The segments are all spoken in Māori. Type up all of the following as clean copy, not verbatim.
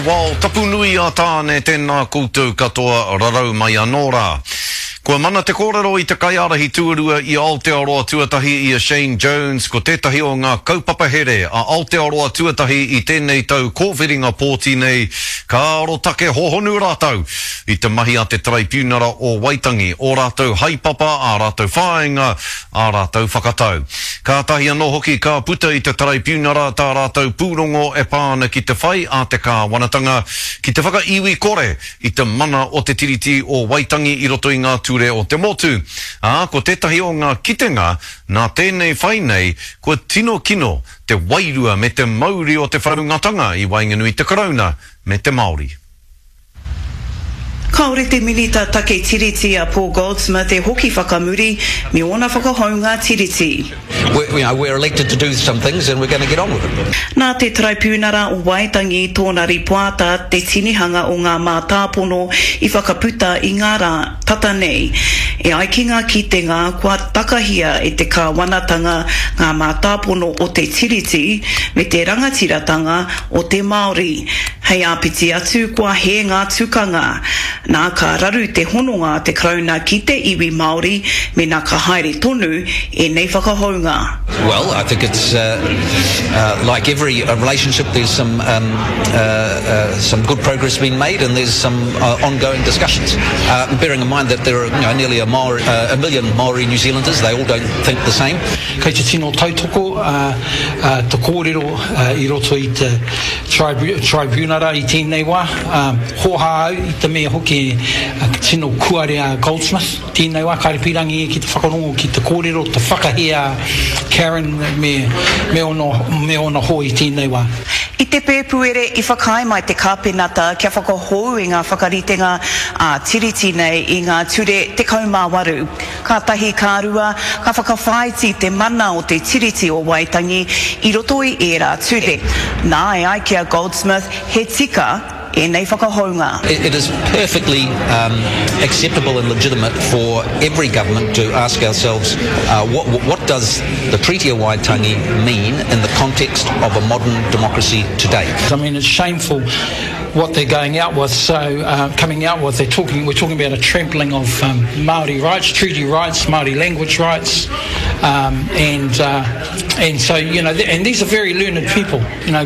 Wau tapu nui a tāne tēnā koutou katoa rarau mai anō rā. Kua mana te kōrero I te kaiarahi tuarua I Aotearoa tuatahi I a Shane Jones, ko tētahi o ngā kaupapa here a Aotearoa tuatahi I tēnei tau kōwhiringa pōti nei, ka aro take hohonu rātau I te mahi a te traipūnara o Waitangi, o rātau haipapa, a rātau whāenga, a rātau whakatau. Ka tahi anō hoki ka puta I te traipūnara, tā rātau pūrongo e pāna ki te whai a te kāwanatanga, ki te whakaiwi kore I te mana o te tiriti o Waitangi I roto I ngā ture o te motu. Ko tētahi o ngā kitenga, nā tēnei whainei, kua tino kino te wairua me te mauri o te wharungatanga I Wainganui te Karauna me te Māori. Kaore te minita take tiriti a Paul Goldsmith e hoki whakamuri me ona whakahounga tiriti. We're elected to do some things and we're going to get on with it. Nā te traipūnara o Waitangi tōna ripoata te tinihanga o ngā mātāpono I whakaputa I ngā rā tata nei. E aikinga ki te ngā kua takahia e te kāwanatanga ngā mātāpono o te tiriti me te rangatiratanga o te Māori. Hei āpiti atu kua he ngā tukanga. Nā ka raru te hononga te Karauna ki te iwi Māori me nā ka haere tonu e nei whakahounga. Well, I think it's like every relationship, there's some good progress being made and there's some ongoing discussions. Bearing in mind that there are nearly a million Māori New Zealanders, they all don't think the same. Kei te tino tautoko, te kōrero I roto I te tribunara I tēnei wā, hoha au I te mea hoki tino kuarea Goldsmith, tēnei wā, karepirangi ki te whakarongo ki te kōrero, te whakahea Karen me ona hoi tēnei wā. I te pēpuere I whakai mai te kāpenata kia whakahou I ngā whakaritenga tiriti nei I ngā ture te kaumāwaru. Ka tahi kārua, ka whakawhaiti te mana o te tiriti o Waitangi I roto I ērā ture. Nā e aikia Goldsmith he tika e nei whakahounga. It is perfectly acceptable and legitimate for every government to ask ourselves what does the Treaty of Waitangi mean in the context of a modern democracy today? I mean, it's shameful what they're going out with. So coming out with, we're talking about a trampling of Māori rights, treaty rights, Māori language rights, and so and these are very learned people. We're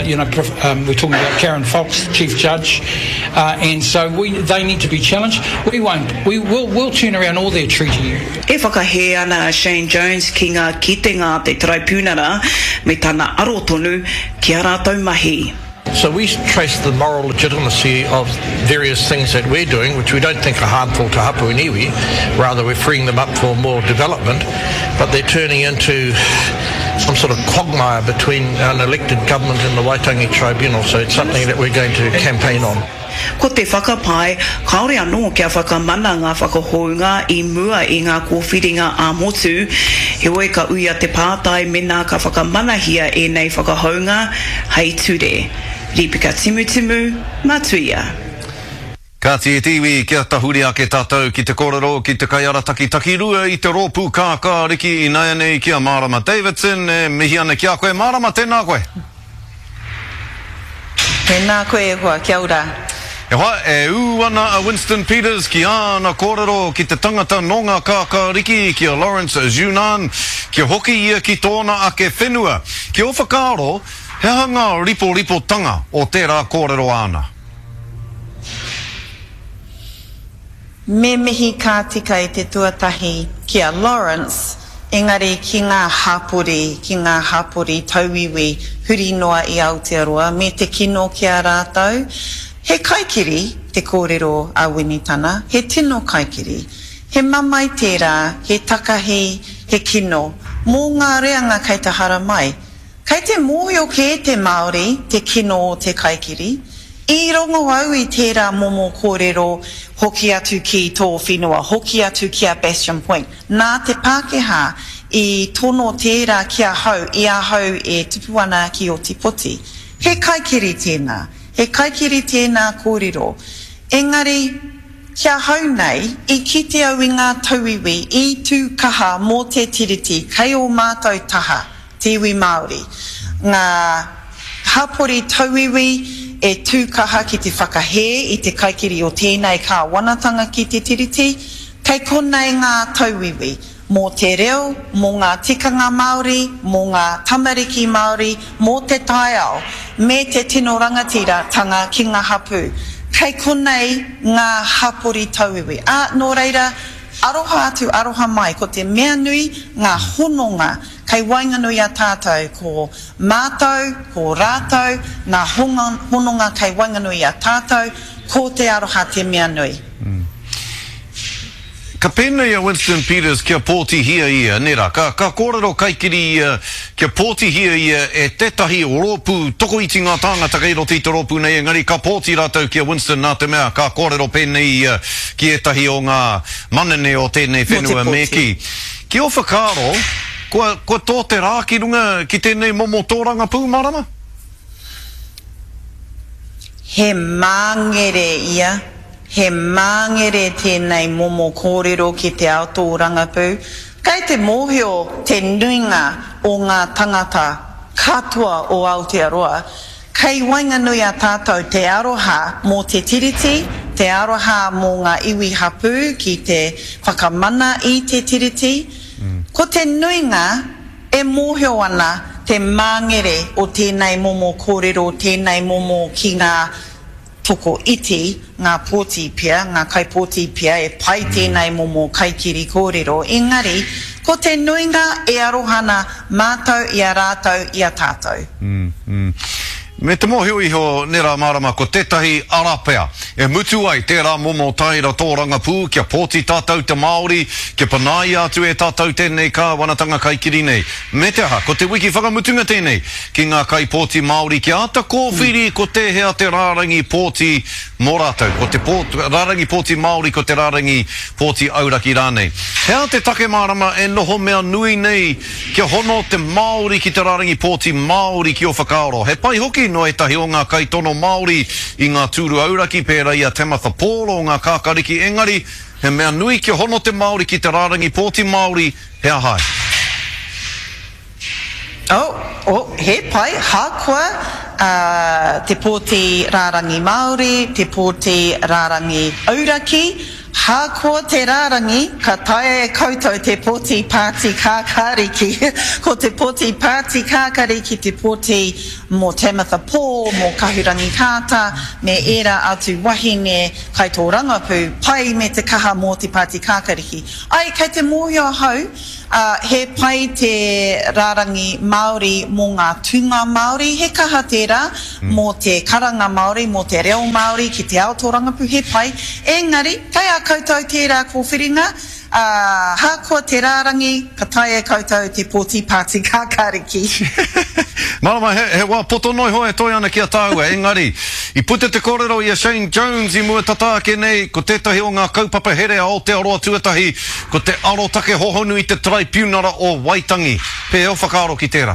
talking about Karen Fox, Chief Judge, and so they need to be challenged. We won't. We'll turn around all their treaty. E whakahe ana Shane Jones ki ngā kitenga te traipūnara me tana aro tonu ki a rātou mahi. So we trace the moral legitimacy of various things that we're doing, which we don't think are harmful to Papua New Guinea. Rather, we're freeing them up for more development, but they're turning into some sort of quagmire between an elected government and the Waitangi Tribunal. So it's something that we're going to campaign on. Ko te whakapai, kaore anō kia whakamana ngā whakahounga I mua I ngā kōwhiringa a motu, he oe ka uia te pātai mena ka whakamanahia e nei whakahounga, hei ture. Ripika Timu, Matuia. Ka te tiwi kia tahuri ake tātou ki te kōrero ki te kaiara taki rua I te rōpū kāka riki I nai nei kia Marama Davidson e mihi ana kia koe. Marama, tēnā koe. Tēnā koe hua, kia ora. E hoa, e uana a Winston Peters ki ana kōrero ki te tangata no ngā kāka riki ki a Lawrence Junan ki hoki ia ki tōna ake whenua. Ki o whakaro, he hanga ripo tanga o tērā kōrero ana. Me mihi kā tika I te tuatahi ki a Lawrence, engari ki ngā hapuri tauiwi huri noa I Aotearoa, me te kino ki a rātau, he kaikiri te kōrero a Winitana, he tino kaikiri, he mamai tērā, he takahi, he kino, mō ngā reanga kei te hara mai. Kei te mōhio ke te Māori, te kino o te kaikiri, I rongo au I tērā momo kōrero hoki atu ki tō whenua, hoki atu ki a Bastion Point. Nā te Pākehā I tono tērā ki a hau, I a hau e tupuana ki o Tipoti. He kaikiri tēnā kōrero. Engari, kia hau nei, I kite au I ngā tauiwi, I tū kaha mō te tiriti, kei o mātou taha, te iwi Māori. Ngā hapori tauiwi, e tūkaha ki te whakahe I te kaikiri o tēnei ka wanatanga ki te tiriti, kei konei ngā tauiwi, mō te reo, mō ngā tikanga Māori, mō ngā tamariki Māori, mō te taiao, me te tino rangatira tanga ki ngā hapu. Kei konei ngā hapori tauiwi. Nō reira, aroha atu, aroha mai, ko te mea nui ngā hononga, kei wainganui a tātou, ko mātou, ko rātou, ngā hononga kei wainganui a tātou, ko te aroha te mea nui. Ka pēnei a Winston Peters kia pōti hia ia, nera, ka kōrero kaikiri kia pōti hia ia e tetahi o rōpū, toko iti ngā tāngata kei roti te rōpū nei, engari ka pōti rātou kia Winston nā te mea, ka kōrero pēnei ki etahi o ngā manene o tēnei whenua meki. Ki o whakaro, kua tō te rā ki runga ki tēnei momo tōranga pū, Marama? He māngere ia. He māngere tēnei momo kōrero ki te aoto rangapū. Kei te mōhio te nuinga o ngā tangata katoa o Aotearoa. Kei wainganui a tātou te aroha mō te tiriti, te aroha mō ngā iwi hapu ki te whakamana I te tiriti. Ko te nuinga e mōhio ana te māngere o tēnei momo kōrero, tēnei momo ki ngā toko iti, ngā pōti pia, ngā kaipōti pia e pai tēnei momo kaikiri kōrero. Engari, ko te nuinga e arohana mātou I a rātou I a tātou. Me te mōhio iho, nera Marama, ko tētahi arapea. E mutu ai tērā momo taira tōranga pū, kia pōti tātou te Māori, kia panai atu e tātou tēnei kā wanatanga kaikiri nei. Me te aha, ko te wiki whakamutunga tēnei, ki ngā kai pōti Māori, kia ata kōwhiri ko te hea te rārangi pōti mō rātou, ko te rārangi pōti Māori, ko te rārangi pōti auraki rānei. Hea te take Marama e noho mea nui nei, kia hono te Māori ki te rārangi pōti Māori ki o whakaoro. He pai hoki no e tahi o ngā kaitono Māori I ngā tūru auraki pēra I a Tamatha Pōro o ngā kākariki engari, he mea nui ki hono te Māori ki te rārangi pōti Māori, hea hai. He pai, hākua, te pōti rārangi Māori, te pōti rārangi auraki, hākua te rārangi, ka tae e koutou te pōti pāti kākariki, ko te pōti pāti kākariki, te pōti mō Tamatha Pō, mō Kahurangi Kāta, me era atu wahine kai tō rangapū, pai me te kaha mō te pāti kākariki. Ai, kei te mōhio hau, he pai te rārangi Māori mō ngā tunga Māori, he kaha tērā, mō te karanga Māori, mō te reo Māori, ki te aoto rangapu, he pai. Engari, kei a koutou tērā kōwhiringa, hākua te rārangi, ka tae e koutou te pōti pāti kākariki. Marama, he wā poto noi hoa e toi ana ki a tāua, engari, I pute te kōrero I a Shane Jones I mua tataake nei, ko tētahi o ngā kaupapa here a Aotearoa tuatahi, ko te arotake hohonu I te tribunara o Waitangi. Pe o whakaaro ki tērā?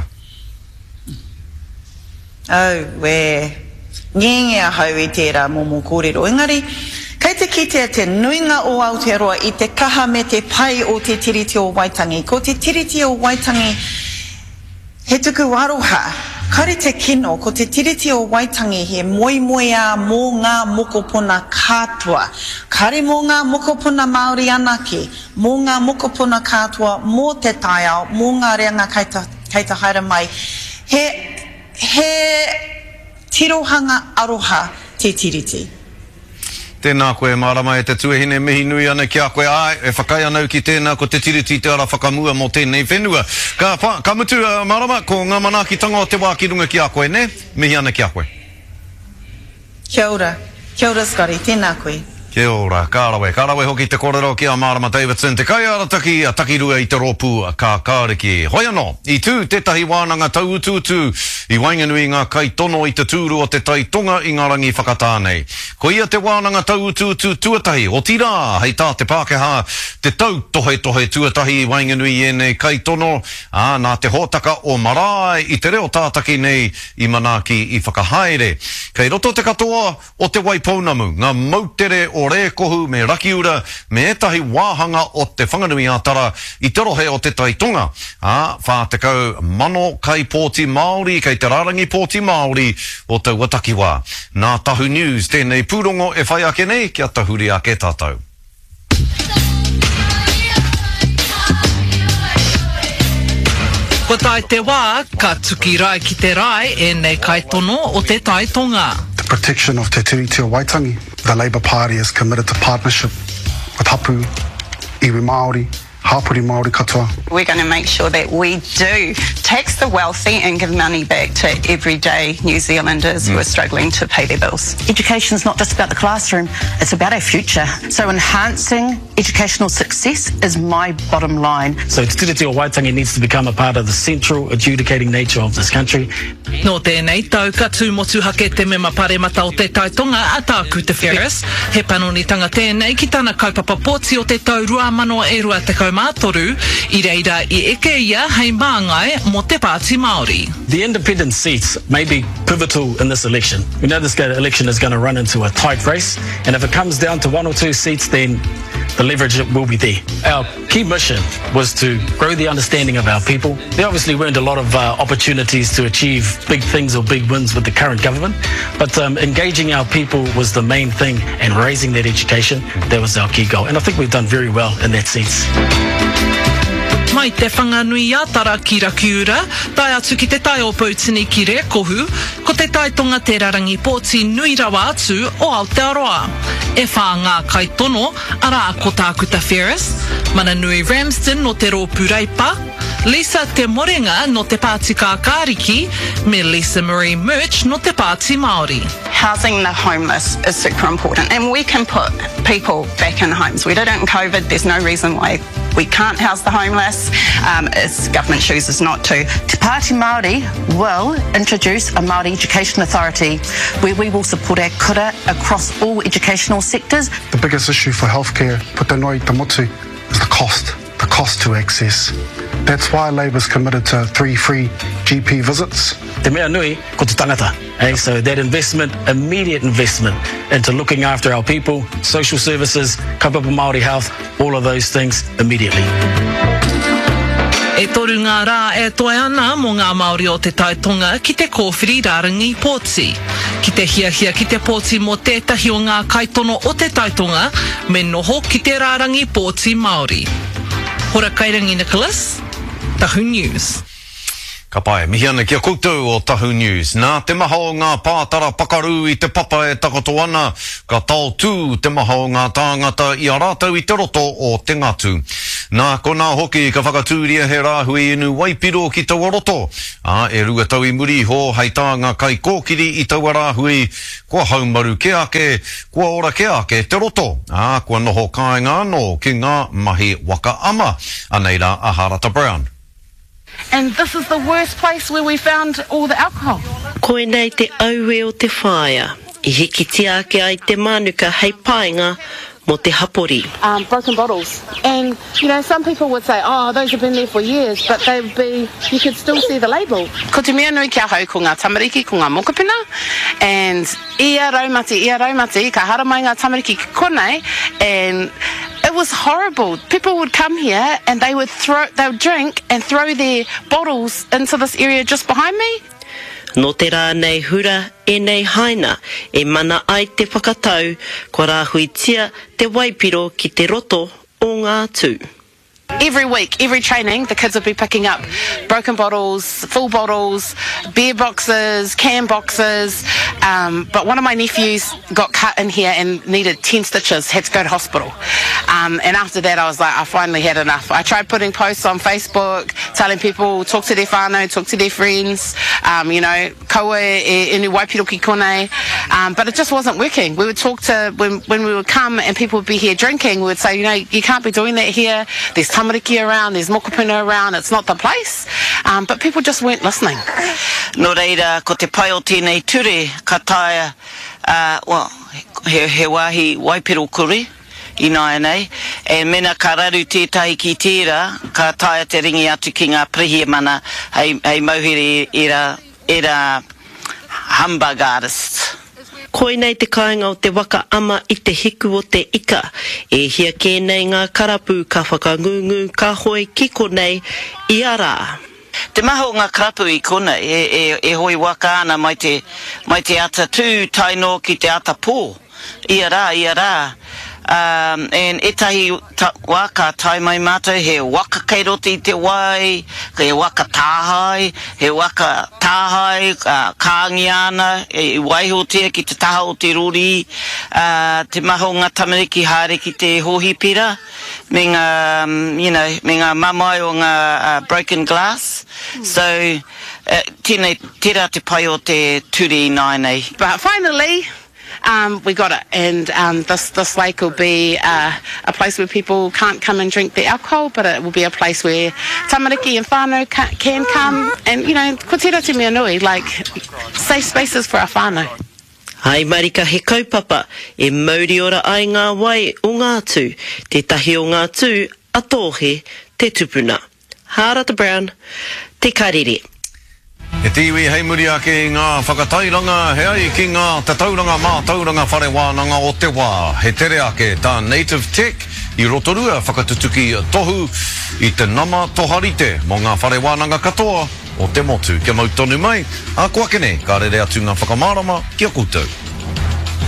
Ngenge a hau I tērā momo kōrero. Engari, kei te kitea te nuinga o Aotearoa I te kaha me te pai o te tiriti o Waitangi. Ko te tiriti o Waitangi, he tuku aroha, kare te kino, ko te tiriti o Waitangi he moimoia mō ngā mokopuna kātua. Kare mō ngā mokopuna Māori anake, mō ngā mokopuna kātua, mō te taiao, mō ngā reanga kei ta haere mai. He tirohanga aroha te tiriti. Tēnā koe Marama e te tuahine mihi nui ana ki a koe ai, e whakai anau ki tēnā ko te tiriti te ara whakamua mō tēnei whenua. Ka mutu Marama, ko ngā manakitanga o te wā ki runga ki a koe, ne? Mihi ana ki a koe. Kia ora Scotty, tēnā koe. Kia ora, kārawe hoki te kōrero ki a Marama Davidson, te kai arataki a takirua I te rōpū a kākāriki. Hoi anō, I tū tētahi wānanga taututu, I wainganui ngā kai tono I te tūru o te taitonga I ngā rangi whakatānei. Ko ia te wānanga taututu tuatahi, o tira, hei tā te Pākehā, te tau tohe tuatahi I wainganui I nei kai tono, nā te hōtaka o marae I te reo tātaki nei I manaki I whakahaere. Kei roto te katoa o te Waipounamu, ngā mautere o o re kohu me rakiura me etahi wāhanga o te whanganui atara I te rohe o te taitonga. Whātekau mano kai pōti Māori, kei te rarangi pōti Māori o te watakiwa. Nā Tahu News, tēnei pūrongo e whai ake nei, kia tahuri ake tātou. Ko tai te wā, ka tuki rai ki te rai e nei kai tono o te taitonga. The protection of Te Tiriti o Waitangi. The Labour Party is committed to partnership with hapu, iwi Māori, hapuri Māori katoa. We're going to make sure that we do tax the wealthy and give money back to everyday New Zealanders who are struggling to pay their bills. Education is not just about the classroom, it's about our future. So enhancing educational success is my bottom line. So Te Tiriti o Waitangi needs to become a part of the central adjudicating nature of this country. No tēnei tau ka tūmotu hake te mema paremata o te taitonga a tāku te Ferris. He panonitanga tēnei ki tāna kaupapa pōti o te tau 2023 I reira I eke ia hei māngai mo te Pāti Māori. The independent seats may be pivotal in this election. We know this election is going to run into a tight race, and if it comes down to 1 or 2 seats, then the leverage will be there. Our key mission was to grow the understanding of our people. They obviously weren't a lot of opportunities to achieve big things or big wins with the current government, but engaging our people was the main thing, and raising that education, that was our key goal. And I think we've done very well in that sense. Mai te whanganui atara ki Rakiura, tai atu ki te tai o Pautini ki Rekohu, ko te taitonga te rarangi pōti nui rawa atu o Aotearoa. E whā ngā kai tono, ara ko tāku ta Ferris, Mana Nui Ramsden no te Rōpū Reipa, Lisa Te Morenga no te Pāti Kākāriki, me Lisa Marie Murch no te Pāti Māori. Housing the homeless is super important, and we can put people back in homes. We did it in COVID, there's no reason why we can't house the homeless. It's government chooses not to. Te Pāti Māori will introduce a Māori Education Authority where we will support our kura across all educational sectors. The biggest issue for healthcare, putanoi te motu, is the cost to access. That's why Labour's committed to 3 free GP visits. Te mea nui ko te tangata. So that investment, immediate investment into looking after our people, social services, kaupapa Māori health, all of those things immediately. E toru ngā rā e toe ana mo ngā Māori o te taitonga ki te kōwhiri rarangi pōti. Ki te hiahia ki te pōti mo tētahi o ngā kaitono o te taitonga, me noho ki te rarangi pōti Māori. Hora Kairangi Nicholas, Tahu News. Ka pai, mihi ana kia koutou o Tahu News. Nā te maha o ngā pātara pakaru I te papa e takoto ana, ka tau tū te maha o ngā tāngata I a rātau I te roto o te ngatu. Nā ko nā hoki ka whakatūria he rāhui inu waipiro ki taua roto. E rua tau I muri ho hei tānga kai kōkiri I taua rāhui, kua haumaru ke ake, kua ora ke ake te roto. Kua noho kāinga no ki ngā mahi waka ama. Aneira a Harata Brown. And this is the worst place where we found all the alcohol. Koe nei te aue o te whaia. I hiki te ake ai te manuka hei painga mo te hapori. Broken bottles. And, you know, some people would say, oh, those have been there for years, but they would be, you could still see the label. Ko te mea nui kia hau ko ngā tamariki, ko ngā mokopina, and ia raumati, ka hara mai ngā tamariki ki konei, and it was horrible. People would come here and they would drink and throw their bottles into this area just behind me. No te rā nei hura e nei haina e mana ai te whakatau kua rāhuitia te waipiro ki te roto o ngā tū. Every week, every training, the kids would be picking up broken bottles, full bottles, beer boxes, can boxes. But one of my nephews got cut in here and needed 10 stitches, had to go to hospital. And after that, I was like, I finally had enough. I tried putting posts on Facebook, telling people, talk to their whānau, talk to their friends, you know, kaua e inu waipiro ki konei. But it just wasn't working. We would talk to, when we would come and people would be here drinking, we would say, you know, you can't be doing that here. There's tamariki around, there's mokopuna around, it's not the place. But people just weren't listening. No reira, ko te pai o tēnei ture, ka taia, he wāhi waipiro kuri, I nāia nei, e mena ka raru tētahi ki tērā, ka taia te ringi atu ki ngā prihia mana, hei mauhere era hamburger artists. Koe nei te kāinga o te waka ama I te hiku o te ika. E hia kēnei ngā karapu ka whakangungu ka hoi kiko nei I a rā. Te maho ngā karapu I kona e hoi waka ana mai te ata tū taino ki te ata pō. I a rā. And etahi waka tai mai mātou, he waka kei roti I te wai, he waka tāhai, kāngi ana, I waihotea ki te taha o te rori, te maho ngā tamariki haere ki te hohipira, me ngā mamai o ngā broken glass. So, tērā te pai o te ture I nei. But finally, we got it, and this lake will be a place where people can't come and drink the alcohol, but it will be a place where tamariki and whānau can come, and ko tērā te mea nui, like safe spaces for our whānau. Ai marika he kaupapa, e mauri ora ai ngā wai o ngā tū, te tahi o ngā tū, atohe, te tupuna. Harata Brown, te karere. E tiwi hei muri ake ngā whakatairanga he ai ki ngā tauranga mā tauranga whare wānanga o te wā. He tere ake tā Native Tech I rotorua whakatutuki tohu I te nama toharite mo ngā whare wānanga katoa o te motu. Kia mautonu mai, a kua kene, ka rere atu ngā whakamārama, kia koutou.